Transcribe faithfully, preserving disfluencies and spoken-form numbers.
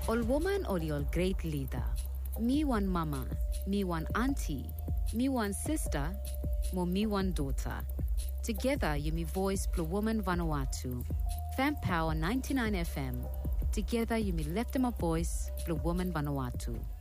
All woman or all great leader. Me one mama, me one auntie, me one sister, mo me one daughter. Together you me voice Blue Woman Vanuatu. Fan Power ninety-nine F M. Together you me left them a voice Blue Woman Vanuatu.